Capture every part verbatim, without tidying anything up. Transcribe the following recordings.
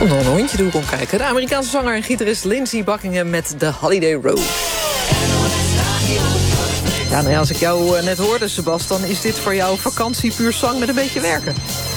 Komt nog een hondje door kon kijken. De Amerikaanse zanger en gitarist Lindsey Buckingham met The Holiday Road. Ja, nou ja, als ik jou net hoorde, Sebas, dan is dit voor jou vakantie puur zang met een beetje werken.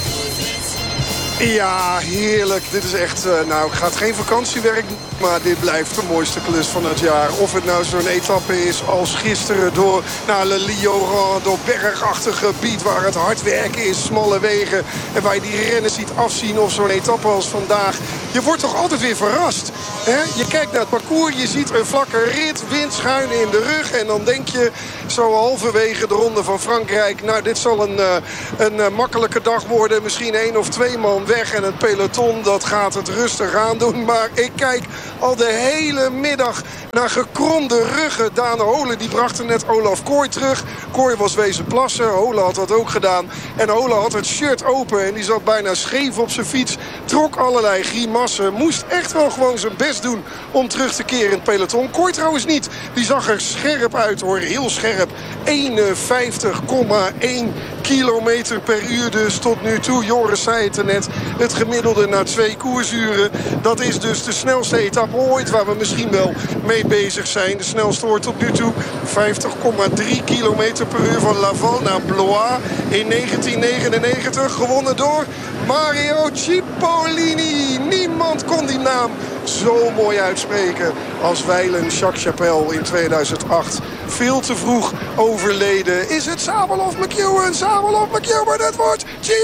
Ja, heerlijk. Dit is echt, uh, nou, ik ga het geen vakantiewerk doen, maar dit blijft de mooiste klus van het jaar. Of het nou zo'n etappe is als gisteren door naar Le Lioran, door bergachtig gebied waar het hard werken is, smalle wegen en waar je die renners ziet afzien, of zo'n etappe als vandaag. Je wordt toch altijd weer verrast. Hè? Je kijkt naar het parcours, je ziet een vlakke rit, wind schuin in de rug en dan denk je zo halverwege de Ronde van Frankrijk, nou, dit zal een, uh, een uh, makkelijke dag worden. Misschien één of twee man weg en het peloton dat gaat het rustig aan doen. Maar ik kijk al de hele middag naar gekromde ruggen. Daan Holen die bracht er net Olaf Kooi terug. Kooi was wezen plassen. Holen had dat ook gedaan. En Holen had het shirt open en die zat bijna scheef op zijn fiets. Trok allerlei grimassen. Moest echt wel gewoon zijn best doen om terug te keren in het peloton. Kooi trouwens niet. Die zag er scherp uit hoor. Heel scherp. eenenvijftig komma één kilometer per uur dus tot nu toe. Joris zei het er net. Het gemiddelde na twee koersuren. Dat is dus de snelste etappe ooit waar we misschien wel mee bezig zijn. De snelste wordt tot nu toe vijftig komma drie kilometer per uur van Laval naar Blois in negentien negenennegentig. Gewonnen door Mario Cipollini. Niemand kon die naam zo mooi uitspreken als wijlen Jacques Chapelle in tweeduizend acht. Veel te vroeg overleden. Is het Sabel of McEwen? Sabel of McEwen, maar dat wordt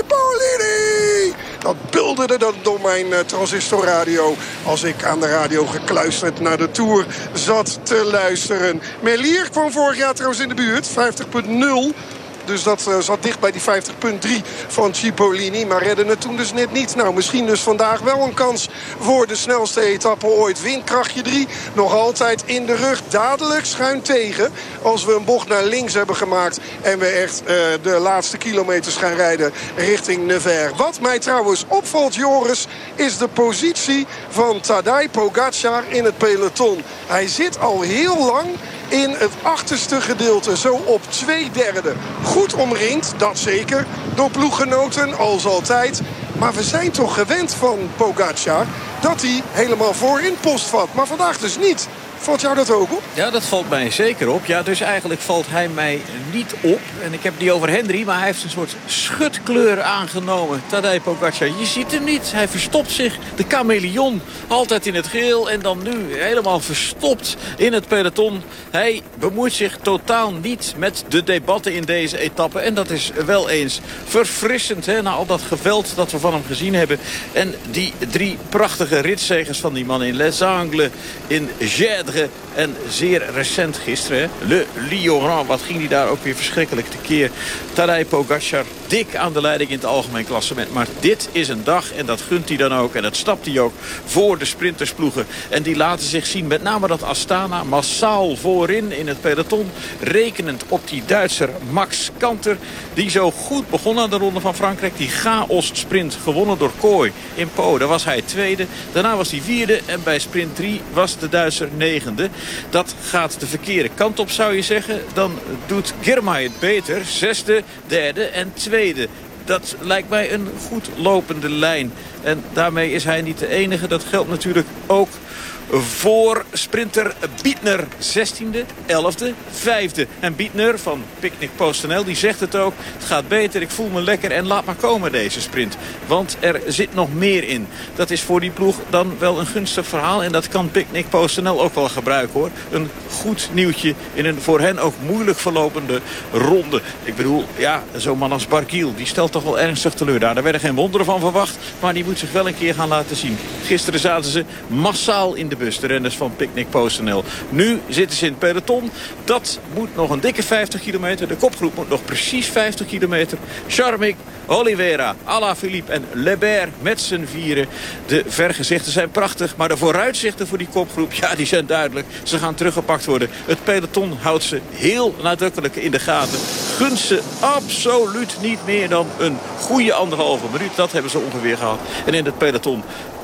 Cipollini! Dat bulderde dat door mijn uh, transistorradio als ik aan de radio gekluisterd naar de Tour zat te luisteren. Merlier kwam vorig jaar trouwens in de buurt, vijftig komma nul. Dus dat uh, zat dicht bij die vijftig komma drie van Cipollini. Maar redden het toen dus net niet. Nou, misschien dus vandaag wel een kans voor de snelste etappe ooit. Windkrachtje drie. Nog altijd in de rug. Dadelijk schuin tegen. Als we een bocht naar links hebben gemaakt. En we echt uh, de laatste kilometers gaan rijden richting Nevers. Wat mij trouwens opvalt, Joris, is de positie van Tadej Pogačar in het peloton. Hij zit al heel lang in het achterste gedeelte, zo op twee derde. Goed omringd, dat zeker, door ploeggenoten, als altijd. Maar we zijn toch gewend van Pogačar dat hij helemaal voorin postvat. Maar vandaag dus niet. Valt jou dat ook op? Ja, dat valt mij zeker op. Ja, dus eigenlijk valt hij mij niet op. En ik heb het niet over Hendry, maar hij heeft een soort schutkleur aangenomen. Tadej Pogačar, je ziet hem niet. Hij verstopt zich. De chameleon, altijd in het geel. En dan nu helemaal verstopt in het peloton. Hij bemoeit zich totaal niet met de debatten in deze etappe. En dat is wel eens verfrissend, hè, na al dat geweld dat we van hem gezien hebben. En die drie prachtige ritzegers van die man in Les Angles, in Gèdre en zeer recent gisteren, hè, Le Lioran. Wat ging hij daar ook weer verschrikkelijk tekeer. Tadej Pogačar dik aan de leiding in het algemeen klassement. Maar dit is een dag en dat gunt hij dan ook. En dat stapt hij ook voor de sprintersploegen. En die laten zich zien, met name dat Astana massaal voorin in het peloton. Rekenend op die Duitser Max Kanter. Die zo goed begon aan de Ronde van Frankrijk. Die chaos sprint gewonnen door Kooi in Po. Daar was hij tweede. Daarna was hij vierde. En bij sprint drie was de Duitser negende. Dat gaat de verkeerde kant op, zou je zeggen. Dan doet Girmay het beter. Zesde, derde en tweede. Dat lijkt mij een goed lopende lijn. En daarmee is hij niet de enige. Dat geldt natuurlijk ook voor sprinter Bietner. zestiende, elfde, vijfde. En Bietner van Picnic PostNL, die zegt het ook. Het gaat beter, ik voel me lekker en laat maar komen deze sprint. Want er zit nog meer in. Dat is voor die ploeg dan wel een gunstig verhaal. En dat kan Picnic PostNL ook wel gebruiken, hoor. Een goed nieuwtje in een voor hen ook moeilijk verlopende ronde. Ik bedoel, ja, zo'n man als Barguil, die stelt toch wel ernstig teleur daar. Daar werden geen wonderen van verwacht, maar die moet zich wel een keer gaan laten zien. Gisteren zaten ze massaal in de bus, de renners van Picnic PostNL. Nu zitten ze in het peloton. Dat moet nog een dikke vijftig kilometer. De kopgroep moet nog precies vijftig kilometer. Charmic, Oliveira, Alaphilippe en Lebert met z'n vieren. De vergezichten zijn prachtig, maar de vooruitzichten voor die kopgroep, ja, die zijn duidelijk. Ze gaan teruggepakt worden. Het peloton houdt ze heel nadrukkelijk in de gaten. Gunt ze absoluut niet meer dan een goede anderhalve minuut. Dat hebben ze ongeveer gehad. En in het peloton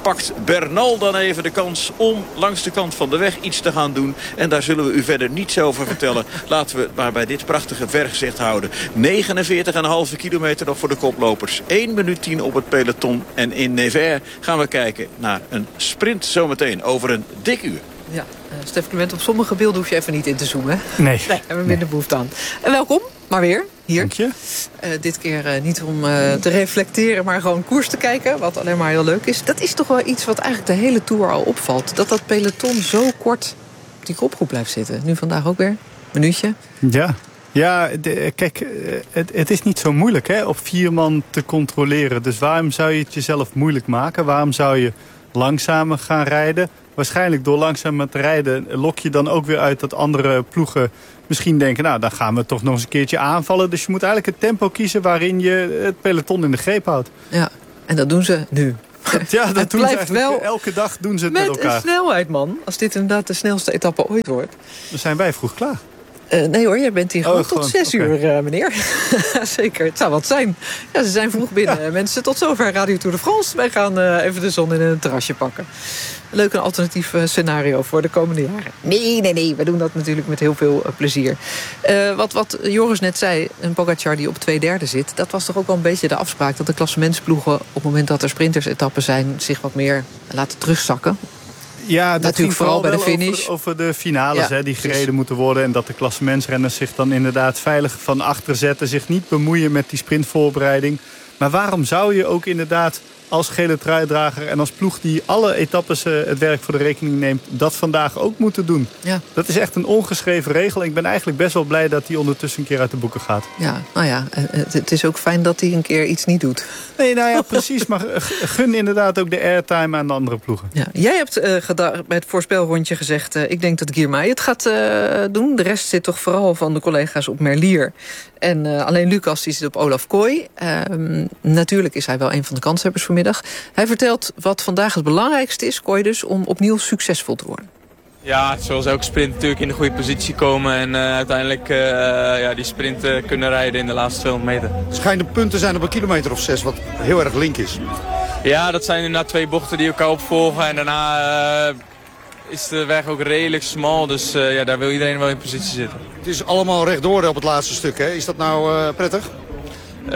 pakt Bernal dan even de kans om langs de kant van de weg iets te gaan doen. En daar zullen we u verder niets over vertellen. Laten we het maar bij dit prachtige vergezicht houden. negenenveertig komma vijf kilometer nog voor de koplopers. één minuut tien op het peloton. En in Nevers gaan we kijken naar een sprint zometeen over een dik uur. Ja, uh, Stef Clement, op sommige beelden hoef je even niet in te zoomen. Nee. Nee, hebben we minder behoefte aan. En welkom, maar weer, hier. Dank je. Uh, dit keer uh, niet om uh, te reflecteren, maar gewoon koers te kijken. Wat alleen maar heel leuk is. Dat is toch wel iets wat eigenlijk de hele Tour al opvalt. Dat dat peloton zo kort op die kopgroep blijft zitten. Nu vandaag ook weer. Minuutje. Ja. Ja, de, kijk, het, het is niet zo moeilijk hè, op vier man te controleren. Dus waarom zou je het jezelf moeilijk maken? Waarom zou je langzamer gaan rijden? Waarschijnlijk door langzamer te rijden lok je dan ook weer uit dat andere ploegen misschien denken, nou, dan gaan we toch nog eens een keertje aanvallen. Dus je moet eigenlijk het tempo kiezen waarin je het peloton in de greep houdt. Ja, en dat doen ze nu. Ja, dat het doen ze blijft wel elke dag doen ze het met, met elkaar. een snelheid, man. Als dit inderdaad de snelste etappe ooit wordt. Dan zijn wij vroeg klaar. Uh, nee hoor, jij bent hier oh, gewoon gewoon tot zes okay. uur, uh, meneer. Zeker, het zou wat zijn. Ja, ze zijn vroeg binnen. Ja. Mensen, tot zover Radio Tour de France. Wij gaan uh, even de zon in een terrasje pakken. Leuk een alternatief uh, scenario voor de komende jaren. Nee, nee, nee, we doen dat natuurlijk met heel veel uh, plezier. Uh, wat, wat Joris net zei, een Pogacar die op twee derde zit, dat was toch ook wel een beetje de afspraak dat de klassementsploegen op het moment dat er sprintersetappen zijn zich wat meer laten terugzakken. Ja, dat natuurlijk vooral bij de finish. Over, over de finales ja, hè, die gereden precies. moeten worden. En dat de klassementsrenners zich dan inderdaad veilig van achter zetten. Zich niet bemoeien met die sprintvoorbereiding. Maar waarom zou je ook inderdaad als gele truidrager en als ploeg die alle etappes uh, het werk voor de rekening neemt, dat vandaag ook moeten doen? Ja. Dat is echt een ongeschreven regel. Ik ben eigenlijk best wel blij dat die ondertussen een keer uit de boeken gaat. Ja, nou ja, het is ook fijn dat hij een keer iets niet doet. Nee, nou ja, precies. Maar gun inderdaad ook de airtime aan de andere ploegen. Ja, jij hebt uh, geda- bij het voorspelrondje gezegd, uh, ik denk dat Girmay het gaat uh, doen. De rest zit toch vooral van de collega's op Merlier. En uh, alleen Lucas die zit op Olaf Kooi. Uh, natuurlijk is hij wel een van de kanshebbers vanmiddag. Hij vertelt wat vandaag het belangrijkste is, Kooi dus, om opnieuw succesvol te worden. Ja, zoals elke sprint natuurlijk in de goede positie komen en uh, uiteindelijk uh, ja, die sprint uh, kunnen rijden in de laatste tweehonderd meter. Het schijnt de punten zijn op een kilometer of zes, wat heel erg link is. Ja, dat zijn inderdaad twee bochten die elkaar opvolgen en daarna uh, is de weg ook redelijk smal, dus uh, ja, daar wil iedereen wel in positie zitten. Het is allemaal rechtdoor op het laatste stuk, hè? Is dat nou uh, prettig? Uh,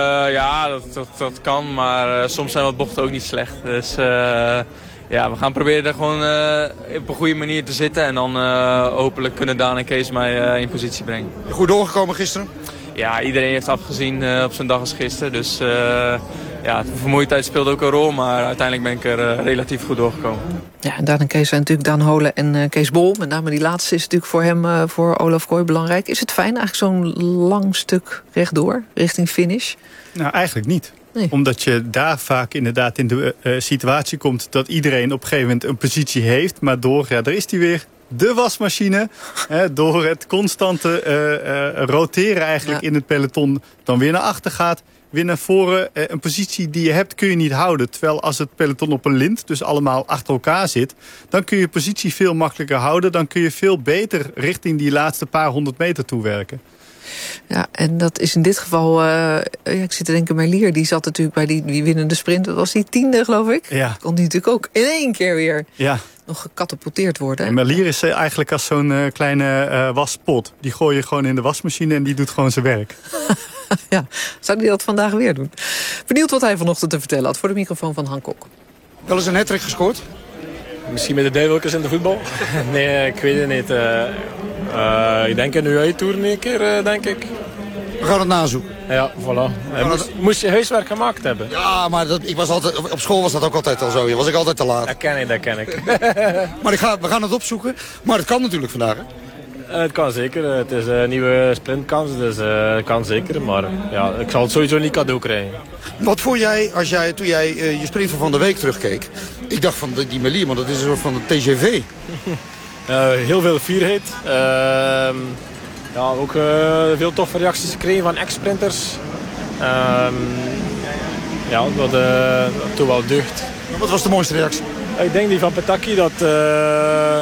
ja, dat, dat, dat kan, maar uh, soms zijn wat bochten ook niet slecht. Dus uh, ja, we gaan proberen er gewoon uh, op een goede manier te zitten. En dan uh, hopelijk kunnen Daan en Kees mij uh, in positie brengen. Goed doorgekomen gisteren? Ja, iedereen heeft afgezien uh, op zijn dag als gisteren. Dus uh, ja, de vermoeidheid speelde ook een rol. Maar uiteindelijk ben ik er uh, relatief goed doorgekomen. Ja, en Daan en Kees zijn natuurlijk Daan Holen en uh, Kees Bol. Met name die laatste is natuurlijk voor hem, uh, voor Olaf Kooi belangrijk. Is het fijn eigenlijk zo'n lang stuk rechtdoor, richting finish? Nou, eigenlijk niet. Nee. Omdat je daar vaak inderdaad in de uh, situatie komt dat iedereen op een gegeven moment een positie heeft. Maar door, ja, daar is die weer. De wasmachine, hè, door het constante uh, uh, roteren eigenlijk ja. in het peloton, dan weer naar achter gaat, weer naar voren. Uh, een positie die je hebt kun je niet houden. Terwijl als het peloton op een lint, dus allemaal achter elkaar zit, dan kun je positie veel makkelijker houden. Dan kun je veel beter richting die laatste paar honderd meter toewerken. Ja, en dat is in dit geval, uh, ja, ik zit te denken, Merlier, die zat natuurlijk bij die, die winnende sprint, dat was die tiende, geloof ik. Ja. Kon die natuurlijk ook in één keer weer ja. nog gecatapulteerd worden. En Merlier is eigenlijk als zo'n uh, kleine uh, waspot. Die gooi je gewoon in de wasmachine en die doet gewoon zijn werk. Ja, zou hij dat vandaag weer doen? Benieuwd wat hij vanochtend te vertellen had voor de microfoon van Han Kok. Wel eens een hattrick gescoord? Misschien met de duiveltjes in de voetbal? Nee, ik weet het niet. Uh, uh, ik denk in de U A E-tour een keer, uh, denk ik. We gaan het nazoeken. Ja, voilà. Uh, moest, moest je huiswerk gemaakt hebben? Ja, maar dat, ik was altijd, op school was dat ook altijd al zo. Was ik altijd te laat. Dat ken ik, dat ken ik. Maar ik ga, we gaan het opzoeken. Maar het kan natuurlijk vandaag, hè? Uh, het kan zeker. Het is een nieuwe sprintkans, dus uh, het kan zeker. Maar ja, ik zal het sowieso niet cadeau krijgen. Wat vond jij, als jij toen jij uh, je sprint van Van de Week terugkeek? Ik dacht van die Merlier, maar dat is een soort van een T G V. Uh, heel veel fierheid. Uh, ja, ook uh, veel toffe reacties gekregen van ex-sprinters. Uh, ja, dat uh, toch wel deugd. Wat was de mooiste reactie? Ik denk die van Petacchi, dat... Uh,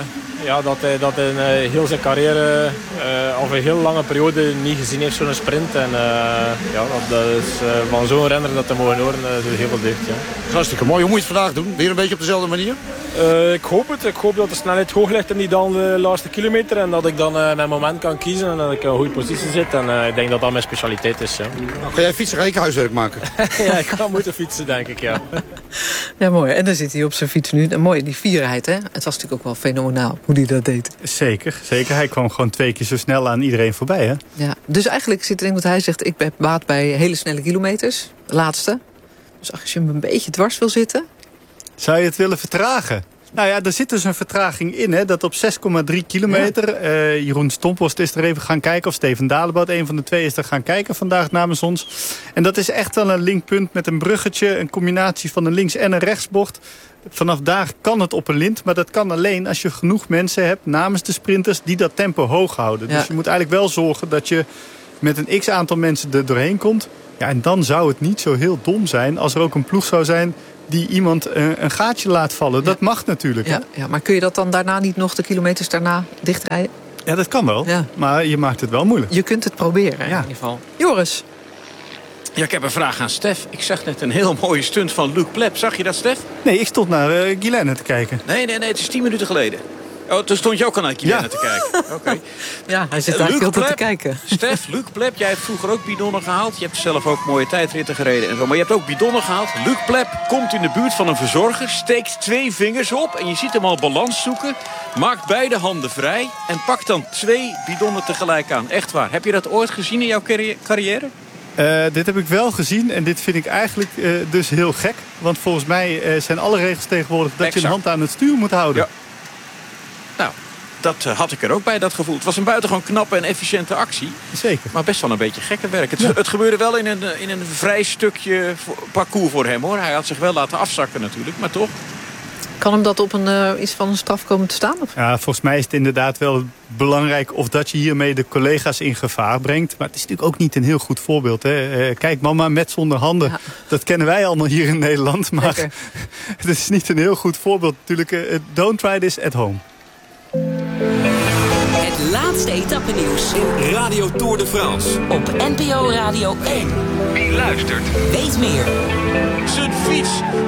ja, dat hij dat in uh, heel zijn carrière uh, of een heel lange periode niet gezien heeft, zo'n sprint. En uh, ja, dat, dat is uh, van zo'n renner dat te mogen horen, uh, doet heel veel deugd. Ja. Hartstikke mooi. Hoe moet je het vandaag doen? Weer een beetje op dezelfde manier? Uh, ik hoop het. Ik hoop dat de snelheid hoog ligt in die dan de laatste kilometer. En dat ik dan uh, mijn moment kan kiezen en dat ik in een goede positie zit. En uh, ik denk dat dat mijn specialiteit is. Ja. Nou, ga jij fietsen? Ga ik huiswerk maken? Ja, ik ga moeten fietsen, denk ik, ja. Ja, mooi. En dan zit hij op zijn fiets nu. Mooi, die vierheid, hè? Het was natuurlijk ook wel fenomenaal hoe hij dat deed. Zeker, zeker. Hij kwam gewoon twee keer zo snel aan iedereen voorbij, hè? Ja, dus eigenlijk zit er in wat hij zegt, ik ben baat bij hele snelle kilometers. De laatste. Dus als je hem een beetje dwars wil zitten. Zou je het willen vertragen? Nou ja, er zit dus een vertraging in, hè, dat op zes komma drie kilometer... Ja. Uh, Jeroen Stomphorst is er even gaan kijken, of Steven Dalebout, een van de twee is er gaan kijken vandaag namens ons. En dat is echt wel een linkpunt met een bruggetje, een combinatie van een links- en een rechtsbocht. Vanaf daar kan het op een lint, maar dat kan alleen als je genoeg mensen hebt namens de sprinters die dat tempo hoog houden. Ja. Dus je moet eigenlijk wel zorgen dat je met een x-aantal mensen er doorheen komt. Ja, en dan zou het niet zo heel dom zijn als er ook een ploeg zou zijn die iemand uh, een gaatje laat vallen. Ja. Dat mag natuurlijk. Ja, ja, maar kun je dat dan daarna niet nog de kilometers daarna dichtrijden? Ja, dat kan wel. Ja. Maar je maakt het wel moeilijk. Je kunt het proberen in ja. ieder geval. Joris. Ja, ik heb een vraag aan Stef. Ik zag net een heel mooie stunt van Luc Plep. Zag je dat, Stef? Nee, ik stond naar uh, Guilaine te kijken. Nee, nee, nee. Het is tien minuten geleden. Oh, toen stond je ook al naar Guilaine ja. te kijken. Okay. Ja, hij zit daar uh, heel te kijken. Stef, Luc Plep, jij hebt vroeger ook bidonnen gehaald. Je hebt zelf ook mooie tijdritten gereden en zo. Maar je hebt ook bidonnen gehaald. Luc Plep komt in de buurt van een verzorger, steekt twee vingers op en je ziet hem al balans zoeken. Maakt beide handen vrij en pakt dan twee bidonnen tegelijk aan. Echt waar. Heb je dat ooit gezien in jouw carrière? Uh, dit heb ik wel gezien en dit vind ik eigenlijk uh, dus heel gek. Want volgens mij uh, zijn alle regels tegenwoordig dat exact. je een hand aan het stuur moet houden. Ja. Nou, dat uh, had ik er ook bij, dat gevoel. Het was een buitengewoon knappe en efficiënte actie. Zeker. Maar best wel een beetje gekke werk. Het, ja. het gebeurde wel in een, in een vrij stukje parcours voor hem, hoor. Hij had zich wel laten afzakken natuurlijk, maar toch. Kan hem dat op een, uh, iets van een straf komen te staan? Of? Ja, volgens mij is het inderdaad wel belangrijk of dat je hiermee de collega's in gevaar brengt. Maar het is natuurlijk ook niet een heel goed voorbeeld. Hè. Uh, kijk, mama met zonder handen. Ja. Dat kennen wij allemaal hier in Nederland. Maar Lekker. Het is niet een heel goed voorbeeld. Natuurlijk, uh, don't try this at home. Het laatste etappenieuws in Radio Tour de France. Op N P O Radio één. Wie luistert, weet meer. Zijn fiets